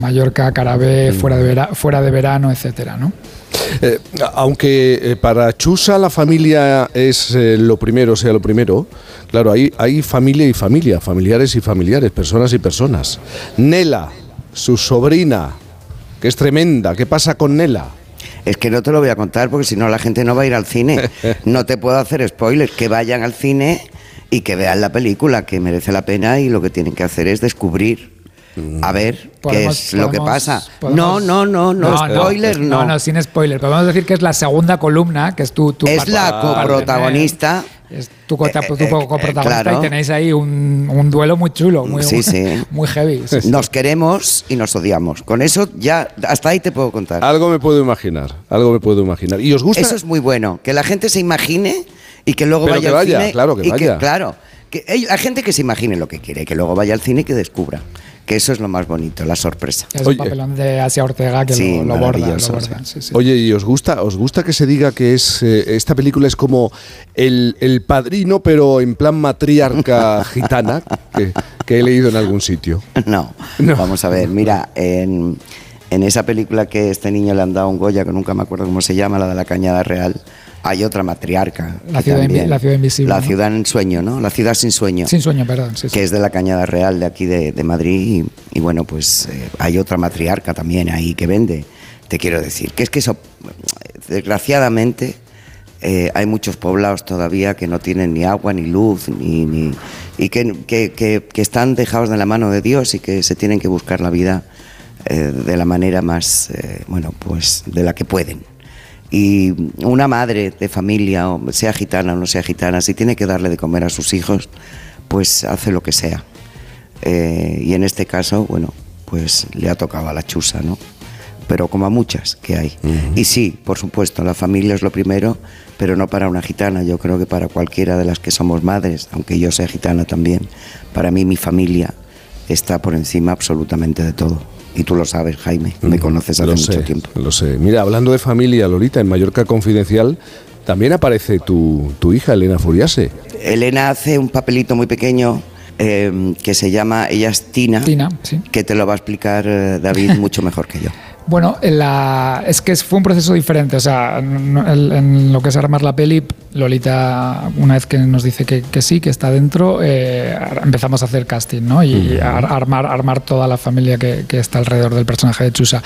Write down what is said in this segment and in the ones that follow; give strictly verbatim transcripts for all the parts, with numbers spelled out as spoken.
Mallorca, Carabé, mm. fuera, de vera, fuera de verano, etcétera, ¿no? Eh, aunque eh, para Chusa la familia es eh, lo primero, sea lo primero, claro, hay, hay familia y familia, familiares y familiares, personas y personas. Nela, su sobrina, que es tremenda, ¿qué pasa con Nela? Es que no te lo voy a contar porque si no la gente no va a ir al cine. No te puedo hacer spoilers, que vayan al cine y que vean la película, que merece la pena, y lo que tienen que hacer es descubrir, a ver qué es lo que pasa. No, no, no, no, no, spoiler, no. No, no, sin spoiler. Podemos decir que es la segunda columna, que es tu, tu es la coprotagonista. Es tu, tu, tu, tu coprotagonista, claro. Y tenéis ahí un, un duelo muy chulo, muy, sí, sí. muy heavy. Sí, sí. Nos queremos y nos odiamos. Con eso ya, hasta ahí te puedo contar. Algo me puedo imaginar, algo me puedo imaginar. ¿Y os gusta? Eso es muy bueno, que la gente se imagine y que luego Pero vaya que vaya, al cine. Claro, que y vaya. Que, claro, que la gente que se imagine lo que quiere, que luego vaya al cine y que descubra. Que eso es lo más bonito, la sorpresa. Es un papelón de Asia Ortega que sí, lo, lo borda. Lo borda sí, sí. Oye, ¿y os gusta, os gusta que se diga que es eh, esta película es como el, el Padrino, pero en plan matriarca gitana, que, que he leído en algún sitio? No, no. Vamos a ver, mira, en, en esa película que este niño le han dado un Goya, que nunca me acuerdo cómo se llama, la de la Cañada Real, hay otra matriarca. La ciudad, también, la ciudad invisible. La ¿no? ciudad en sueño, ¿no? La ciudad sin sueño. Sin sueño, perdón. Sí, que sí. es de la Cañada Real de aquí de, de Madrid. Y, y bueno, pues eh, hay otra matriarca también ahí que vende. Te quiero decir que es que eso, desgraciadamente, eh, hay muchos poblados todavía que no tienen ni agua, ni luz, ni, ni y que, que, que, que están dejados de la mano de Dios y que se tienen que buscar la vida eh, de la manera más, eh, bueno, pues de la que pueden. Y una madre de familia, sea gitana o no sea gitana, si tiene que darle de comer a sus hijos, pues hace lo que sea. Eh, y en este caso, bueno, pues le ha tocado a la Chusa, ¿no? Pero como a muchas que hay. Uh-huh. Y sí, por supuesto, la familia es lo primero, pero no para una gitana. Yo creo que para cualquiera de las que somos madres, aunque yo sea gitana también, para mí mi familia está por encima absolutamente de todo. Y tú lo sabes, Jaime, me conoces hace lo mucho sé, tiempo. Lo sé. Mira, hablando de familia, Lolita, en Mallorca Confidencial también aparece tu, tu hija, Elena Furiase. Elena hace un papelito muy pequeño eh, que se llama, ella es Tina, Tina, sí. Que te lo va a explicar eh, David mucho mejor que yo. Bueno, la, es que fue un proceso diferente, o sea, en, en lo que es armar la peli, Lolita, una vez que nos dice que, que sí, que está dentro, eh, empezamos a hacer casting, ¿no? Y a, a armar, armar toda la familia que, que está alrededor del personaje de Chusa.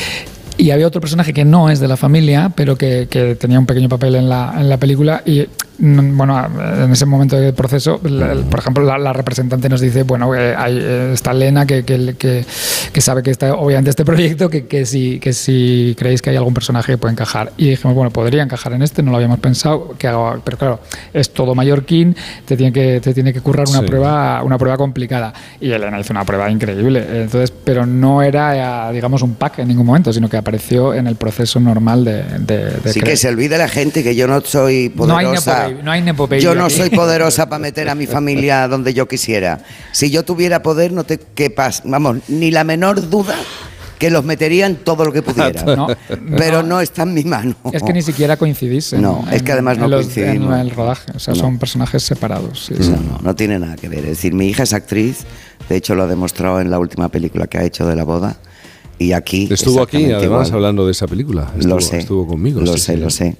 Y había otro personaje que no es de la familia, pero que, que tenía un pequeño papel en la, en la película y, bueno, en ese momento del proceso, la, por ejemplo, la, la representante nos dice, bueno, eh, hay, está Elena que, que, que, que sabe que está, obviamente, este proyecto, que, que, si, que si creéis que hay algún personaje que puede encajar. Y dijimos, bueno, podría encajar en este, no lo habíamos pensado, que hago, pero claro, es todo mallorquín, te tiene que, te tiene que currar una, sí. prueba, una prueba complicada. Y Elena hizo una prueba increíble, entonces, pero no era, digamos, un pack en ningún momento, sino que apareció en el proceso normal de, de, de sí, creer. Que se olvide la gente que yo no soy poderosa. No hay, no hay nepopedia. Yo no aquí. soy poderosa para meter a mi familia donde yo quisiera. Si yo tuviera poder, no te quepas, vamos, ni la menor duda que los metería en todo lo que pudiera. No, pero no. no está en mi mano. Es que ni siquiera coincidís. En, no, es que además no en los, coincidimos. En el rodaje, o sea, no. son personajes separados. Sí, no, sí. no, no tiene nada que ver. Es decir, mi hija es actriz, de hecho lo ha demostrado en la última película que ha hecho de La Boda. Y aquí estuvo aquí además igual. hablando de esa película. Estuvo, lo sé, estuvo conmigo. Lo sí, sé, sí. lo sé.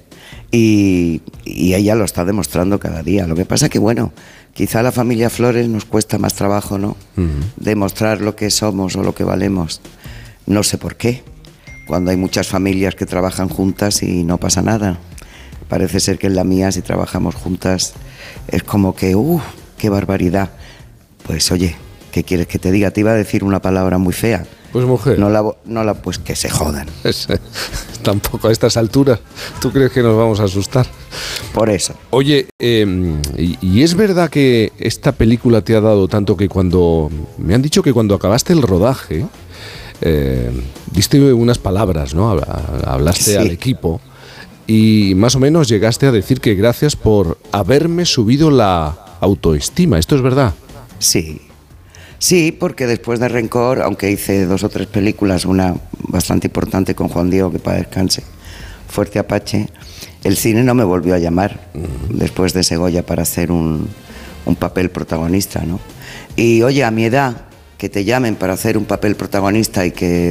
Y, y ella lo está demostrando cada día. Lo que pasa que, bueno, quizá a la familia Flores nos cuesta más trabajo, ¿no? Uh-huh. Demostrar lo que somos o lo que valemos. No sé por qué. Cuando hay muchas familias que trabajan juntas y no pasa nada. Parece ser que en la mía, si trabajamos juntas, es como que, ¡uh! ¡Qué barbaridad! Pues oye, ¿qué quieres que te diga? Te iba a decir una palabra muy fea. Pues mujer. No la, no la, pues que se jodan. Es, tampoco a estas alturas. ¿Tú crees que nos vamos a asustar? Por eso. Oye, eh, y, y es verdad que esta película te ha dado tanto que cuando... Me han dicho que cuando acabaste el rodaje, eh, diste unas palabras, ¿no? Hablaste sí. al equipo y más o menos llegaste a decir que gracias por haberme subido la autoestima. ¿Esto es verdad? Sí. Sí, porque después de Rencor, aunque hice dos o tres películas, una bastante importante con Juan Diego, que para descanse, Fuerte Apache, el cine no me volvió a llamar uh-huh. después de Segoya para hacer un, un papel protagonista, ¿no? Y oye, a mi edad, que te llamen para hacer un papel protagonista y que